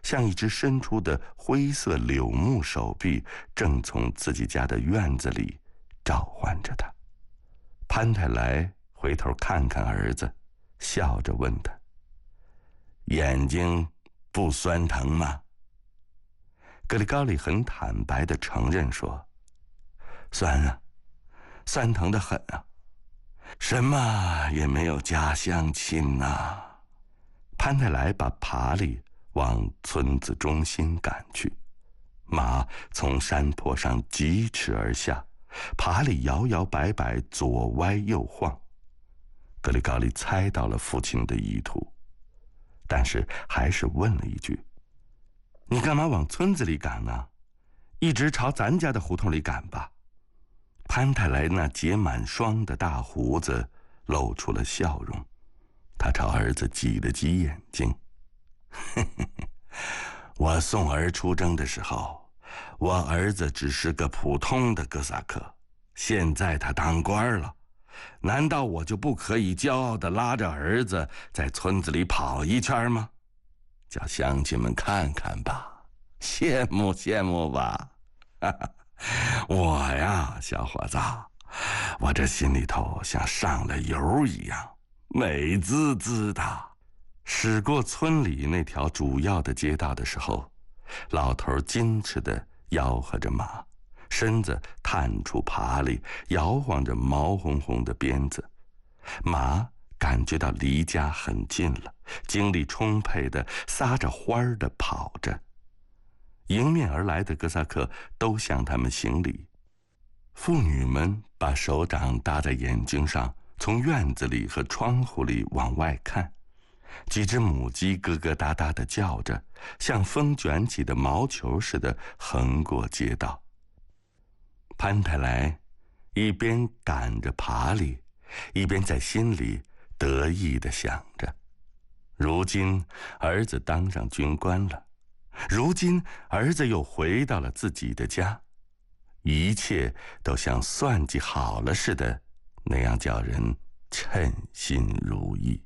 像一只伸出的灰色柳木手臂，正从自己家的院子里召唤着他。潘太来回头看看儿子，笑着问他：“眼睛不酸疼吗？”格里高里很坦白地承认说：“酸啊，酸疼得很啊，什么也没有家乡亲呐。”潘太来把爬犁往村子中心赶去，马从山坡上疾驰而下，爬犁摇摇摆摆，左歪右晃。格里高利猜到了父亲的意图，但是还是问了一句：“你干嘛往村子里赶呢？一直朝咱家的胡同里赶吧。”潘太来那结满霜的大胡子露出了笑容，他朝儿子挤了挤眼睛：“我送儿出征的时候，我儿子只是个普通的哥萨克，现在他当官了，难道我就不可以骄傲地拉着儿子在村子里跑一圈吗？叫乡亲们看看吧，羡慕羡慕吧。我呀，小伙子，我这心里头像上了油一样，美滋滋的。”驶过村里那条主要的街道的时候，老头矜持地吆喝着马，身子探出爬犁，摇晃着毛红红的鞭子。马感觉到离家很近了，精力充沛地撒着欢儿地跑着。迎面而来的哥萨克都向他们行礼，妇女们把手掌搭在眼睛上，从院子里和窗户里往外看。几只母鸡咯咯哒哒地叫着，像风卷起的毛球似的横过街道。潘太来一边赶着爬犁，一边在心里得意地想着：如今儿子当上军官了，如今儿子又回到了自己的家，一切都像算计好了似的，那样叫人称心如意。